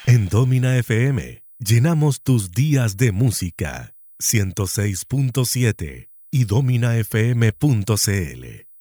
En Domina FM llenamos tus días de música. 106.7 y dominafm.cl.